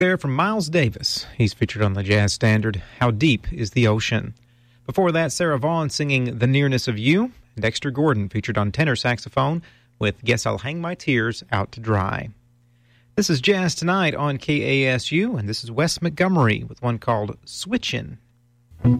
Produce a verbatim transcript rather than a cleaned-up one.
There from Miles Davis. He's featured on the jazz standard, How Deep is the Ocean. Before that, Sarah Vaughan singing The Nearness of You, and Dexter Gordon featured on tenor saxophone with Guess I'll Hang My Tears Out to Dry. This is Jazz Tonight on K A S U, and this is Wes Montgomery with one called Switchin'.